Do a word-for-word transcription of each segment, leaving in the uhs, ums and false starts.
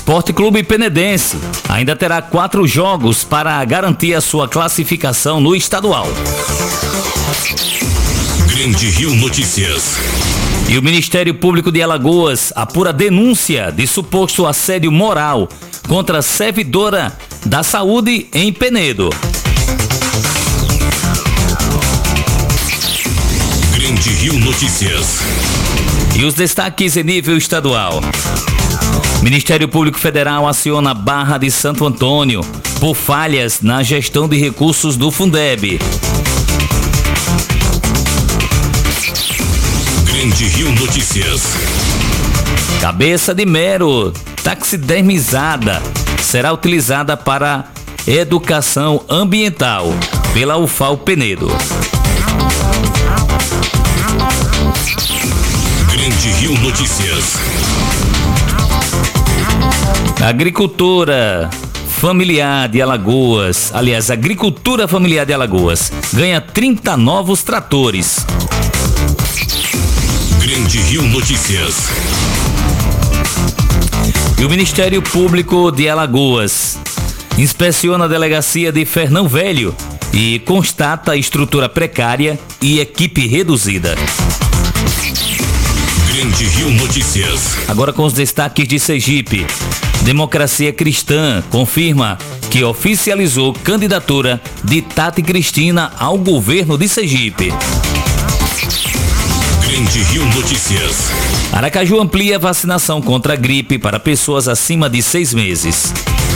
Esporte Clube Penedense ainda terá quatro jogos para garantir a sua classificação no estadual. Grande Rio Notícias. E o Ministério Público de Alagoas apura denúncia de suposto assédio moral contra a servidora da saúde em Penedo. Grande Rio Notícias. E os destaques em nível estadual. Ministério Público Federal aciona Barra de Santo Antônio por falhas na gestão de recursos do Fundeb. Grande Rio Notícias. Cabeça de mero taxidermizada será utilizada para educação ambiental pela U F A L Penedo. Grande Rio Notícias. A agricultura familiar de Alagoas, aliás, a agricultura familiar de Alagoas ganha trinta novos tratores. Grande Rio Notícias. E o Ministério Público de Alagoas inspeciona a delegacia de Fernão Velho e constata estrutura precária e equipe reduzida. Grande Rio Notícias. Agora com os destaques de Sergipe. Democracia Cristã confirma que oficializou candidatura de Tati Cristina ao governo de Sergipe. Grande Rio Notícias. Aracaju amplia vacinação contra a gripe para pessoas acima de seis meses.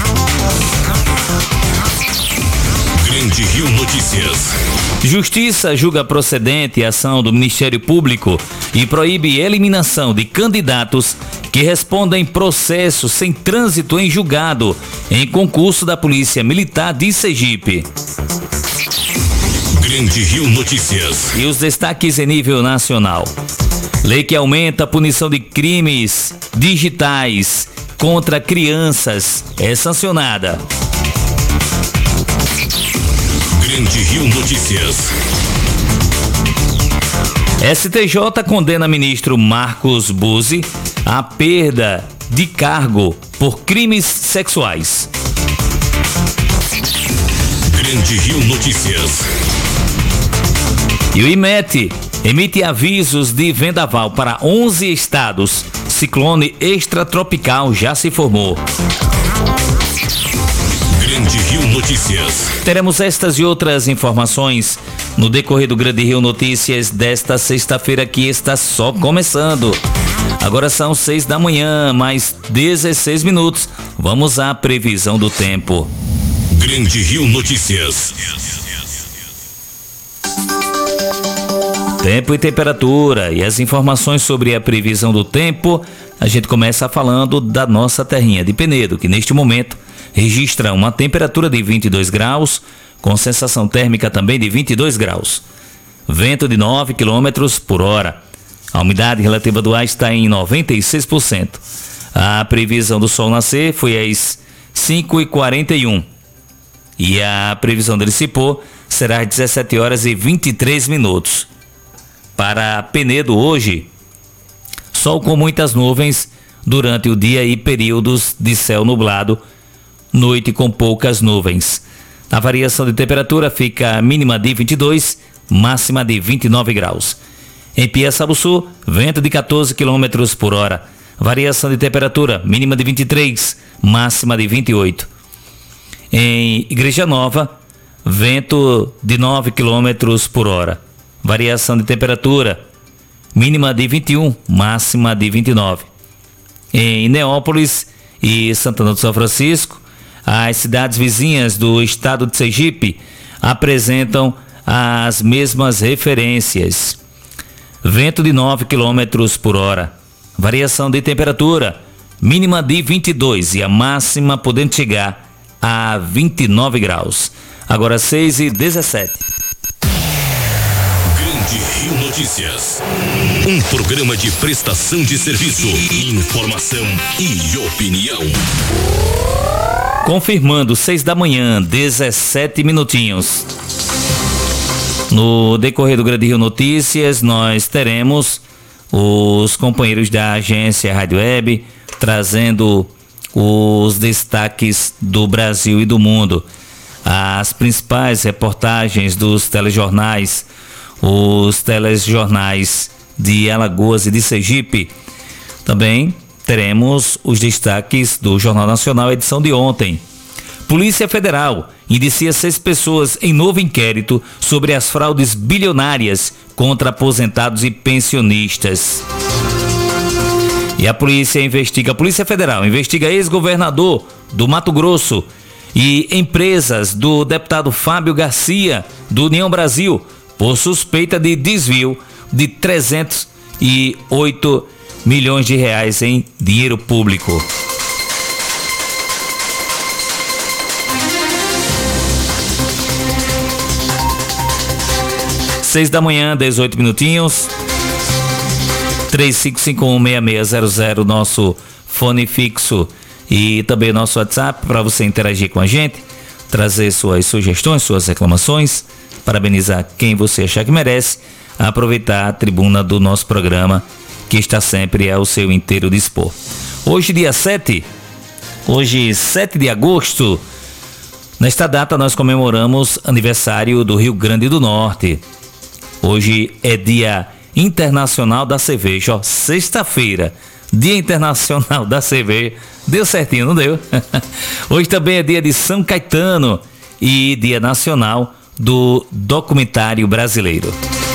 Grande Rio Notícias. Justiça julga procedente a ação do Ministério Público e proíbe eliminação de candidatos que respondem processo sem trânsito em julgado em concurso da Polícia Militar de Sergipe. Grande Rio Notícias. E os destaques em nível nacional. Lei que aumenta a punição de crimes digitais contra crianças é sancionada. Grande Rio Notícias. S T J condena ministro Marcos Buzzi à perda de cargo por crimes sexuais. Grande Rio Notícias. E o I M E T emite avisos de vendaval para onze estados. Ciclone extratropical já se formou. Grande Rio Notícias. Teremos estas e outras informações no decorrer do Grande Rio Notícias desta sexta-feira que está só começando. Agora são seis da manhã, mais dezesseis minutos. Vamos à previsão do tempo. Grande Rio Notícias. Tempo e temperatura e as informações sobre a previsão do tempo. A gente começa falando da nossa terrinha de Penedo, que neste momento registra uma temperatura de vinte e dois graus, com sensação térmica também de vinte e dois graus. Vento de nove quilômetros por hora. A umidade relativa do ar está em noventa e seis por cento. A previsão do sol nascer foi às cinco e quarenta e um. E a previsão dele se pôr será às dezessete horas e vinte e três minutos. Para Penedo hoje, sol com muitas nuvens durante o dia e períodos de céu nublado, noite com poucas nuvens. A variação de temperatura fica mínima de vinte e dois, máxima de vinte e nove graus. Em Piaçabuçu, vento de quatorze quilômetros por hora. Variação de temperatura mínima de vinte e três, máxima de vinte e oito. Em Igreja Nova, vento de nove quilômetros por hora. Variação de temperatura mínima de vinte e um, máxima de vinte e nove. Em Neópolis e Santana do São Francisco, as cidades vizinhas do estado de Sergipe apresentam as mesmas referências. Vento de nove quilômetros por hora. Variação de temperatura mínima de vinte e dois e a máxima podendo chegar a vinte e nove graus. Agora seis e dezessete. Grande Rio Notícias. Um programa de prestação de serviço, informação e opinião. Confirmando, seis da manhã, dezessete minutinhos. No decorrer do Grande Rio Notícias, nós teremos os companheiros da agência Rádio Web trazendo os destaques do Brasil e do mundo, as principais reportagens dos telejornais, os telejornais de Alagoas e de Sergipe. Também teremos os destaques do Jornal Nacional, edição de ontem. Polícia Federal indicia seis pessoas em novo inquérito sobre as fraudes bilionárias contra aposentados e pensionistas. E a polícia investiga, a Polícia Federal investiga ex-governador do Mato Grosso e empresas do deputado Fábio Garcia, do União Brasil, por suspeita de desvio de trezentos e oito milhões de reais em dinheiro público. Seis da manhã, dezoito minutinhos. três cinco cinco um, seis seis zero zero, nosso fone fixo e também nosso WhatsApp para você interagir com a gente, trazer suas sugestões, suas reclamações, parabenizar quem você achar que merece, aproveitar a tribuna do nosso programa, que está sempre ao seu inteiro dispor. Hoje, dia sete, hoje, sete de agosto, nesta data nós comemoramos aniversário do Rio Grande do Norte. Hoje é dia Internacional da Cerveja, ó, sexta-feira, Dia Internacional da Cerveja. Deu certinho, não deu? Hoje também é dia de São Caetano e Dia Nacional do Documentário Brasileiro.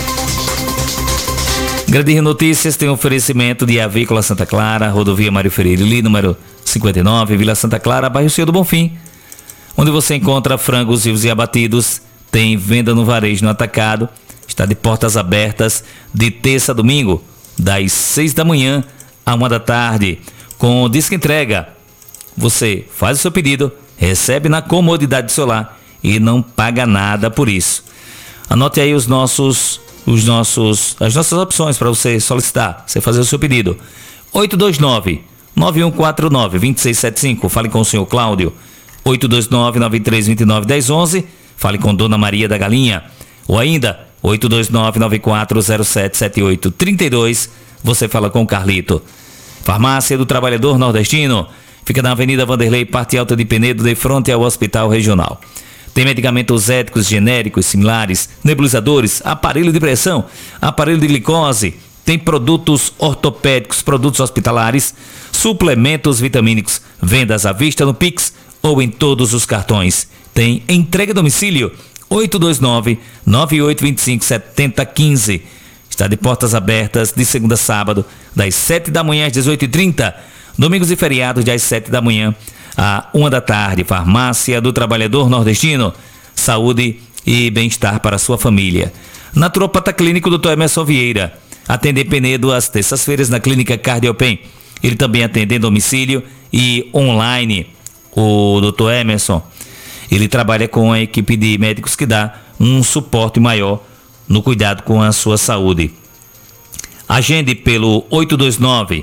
Grandes Notícias tem oferecimento de Avícola Santa Clara, Rodovia Mário Ferreira Li, número cinquenta e nove, Vila Santa Clara, bairro Senhor do Bonfim, onde você encontra frangos vivos e abatidos. Tem venda no varejo, no atacado. Está de portas abertas de terça a domingo, das seis da manhã a uma da tarde, com o Disque Entrega. Você faz o seu pedido, recebe na comodidade do seu lar e não paga nada por isso. Anote aí os nossos, os nossos, as nossas opções para você solicitar, você fazer o seu pedido. oito dois nove, nove um quatro nove, dois seis sete cinco, fale com o senhor Cláudio. oito dois nove, nove três dois nove, um zero um um, fale com Dona Maria da Galinha. Ou ainda oito dois nove, nove quatro zero sete sete oito três dois, você fala com o Carlito. Farmácia do Trabalhador Nordestino, fica na Avenida Vanderlei, parte alta de Penedo, de frente ao Hospital Regional. Tem medicamentos éticos, genéricos, similares, nebulizadores, aparelho de pressão, aparelho de glicose, tem produtos ortopédicos, produtos hospitalares, suplementos vitamínicos, vendas à vista no Pix ou em todos os cartões. Tem entrega a domicílio, oito dois nove, nove oito dois cinco, sete zero um cinco. Está de portas abertas de segunda a sábado, das sete da manhã às dezoito e trinta. Domingos e feriados, das sete da manhã à uma da tarde. Farmácia do Trabalhador Nordestino. Saúde e bem-estar para a sua família. Naturopata Clínico doutor Emerson Vieira. Atende em Penedo às terças-feiras na Clínica Cardiopen. Ele também atende em domicílio e online. O doutor Emerson, ele trabalha com a equipe de médicos que dá um suporte maior no cuidado com a sua saúde. Agende pelo oito dois nove,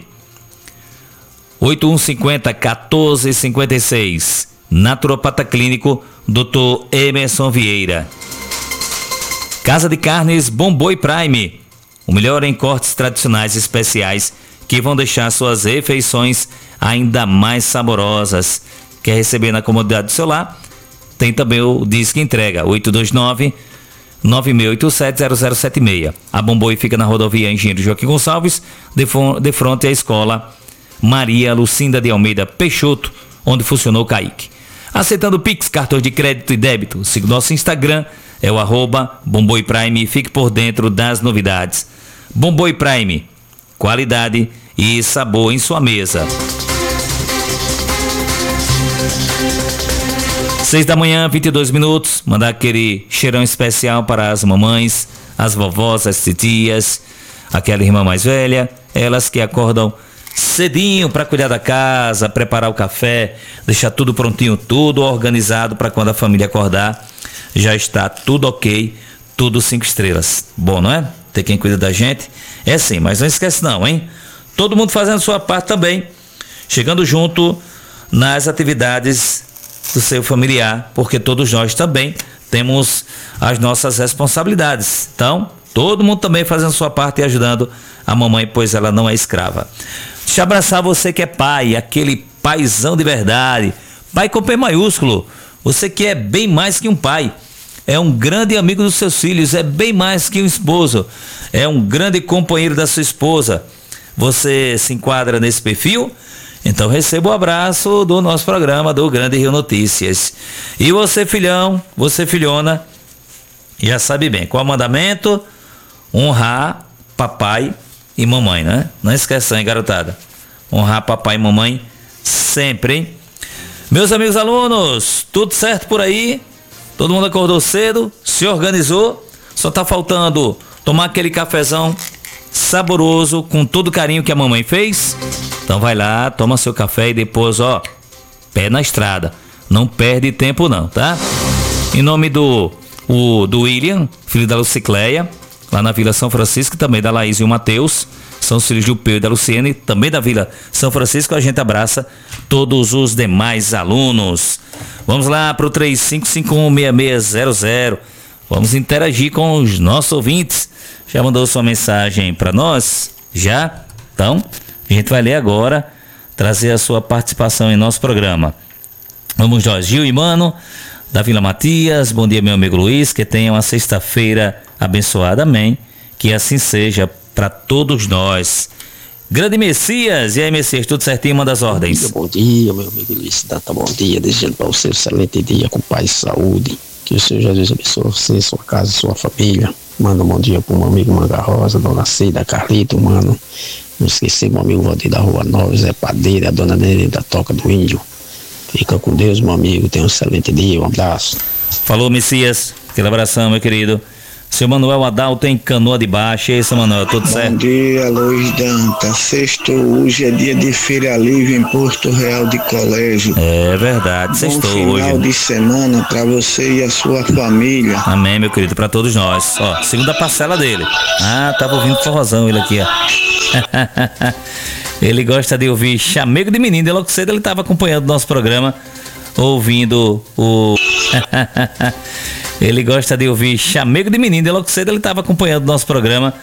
oito um cinco zero, um quatro cinco seis. Naturopata Clínico doutor Emerson Vieira. Casa de Carnes Bom Boi Prime. O melhor em cortes tradicionais especiais que vão deixar suas refeições ainda mais saborosas. Quer receber na comodidade do seu lar? Tem também o Disque Entrega, oito dois nove, nove seis oito sete, zero zero sete seis. A Bom Boi fica na rodovia Engenheiro Joaquim Gonçalves, de, de frente à escola Maria Lucinda de Almeida Peixoto, onde funcionou o Caique. Aceitando Pix, cartões de crédito e débito. Siga o nosso Instagram, é o arroba Bomboi Prime, e fique por dentro das novidades. Bomboi Prime, qualidade e sabor em sua mesa. Seis da manhã, vinte e dois minutos, mandar aquele cheirão especial para as mamães, as vovós, as titias, aquela irmã mais velha, elas que acordam cedinho para cuidar da casa, preparar o café, deixar tudo prontinho, tudo organizado para quando a família acordar, já está tudo ok, tudo cinco estrelas. Bom, não é? Ter quem cuida da gente é sim, mas não esquece não, hein? Todo mundo fazendo sua parte também, chegando junto nas atividades do seu familiar, porque todos nós também temos as nossas responsabilidades. Então, todo mundo também fazendo sua parte e ajudando a mamãe, pois ela não é escrava. Deixa eu abraçar você que é pai, aquele paizão de verdade. Pai com P maiúsculo. Você que é bem mais que um pai. É um grande amigo dos seus filhos, é bem mais que um esposo. É um grande companheiro da sua esposa. Você se enquadra nesse perfil? Então receba o abraço do nosso programa do Grande Rio Notícias. E você, filhão, você, filhona, já sabe bem qual é o mandamento? Honrar papai e mamãe, né? Não esqueça, hein, garotada? Honrar papai e mamãe sempre, hein? Meus amigos alunos, tudo certo por aí? Todo mundo acordou cedo, se organizou, só tá faltando tomar aquele cafezão saboroso, com todo o carinho que a mamãe fez. Então vai lá, toma seu café e depois, ó, pé na estrada. Não perde tempo não, tá? Em nome do, o, do William, filho da Lucicleia, lá na Vila São Francisco, também da Laís e o Matheus, são os filhos do Peu e da Luciene, também da Vila São Francisco. A gente abraça todos os demais alunos. Vamos lá para o três cinco cinco um, seis seis zero zero. Vamos interagir com os nossos ouvintes. Já mandou sua mensagem para nós? Já? Então, a gente vai ler agora, trazer a sua participação em nosso programa. Vamos nós, Gil e Mano, da Vila Matias. Bom dia, meu amigo Luiz, que tenha uma sexta-feira abençoada, amém. Que assim seja para todos nós. Grande Messias, e aí, Messias, tudo certinho, manda as ordens. Bom dia, bom dia, meu amigo Luiz Data, bom dia, desejando para você um excelente dia, com paz e saúde, que o Senhor Jesus abençoe você, sua casa e sua família. Manda um bom dia para o meu amigo Manga Rosa, Dona Cida, Carlito, mano, não esquecer meu amigo Valdir da Rua Nova, Zé Padeira, a Dona Nenê da Toca do Índio. Fica com Deus, meu amigo, tenha um excelente dia, um abraço. Falou, Messias, aquele abração, meu querido. Seu Manuel Adalto em Canoa de Baixo. E aí, seu Manuel, tudo certo? Bom dia, Luiz Danta. Sextou, hoje é dia de feira livre em Porto Real de Colégio. É verdade, sextou hoje. Bom final de semana para você e a sua família. Amém, meu querido, para todos nós. Ó, segunda parcela dele. Ah, tava ouvindo forrozão ele aqui, ó. Ele gosta de ouvir chamego de menino. E logo cedo ele tava acompanhando o nosso programa, ouvindo o... Ele gosta de ouvir chamego de menino. E logo cedo ele estava acompanhando o nosso programa,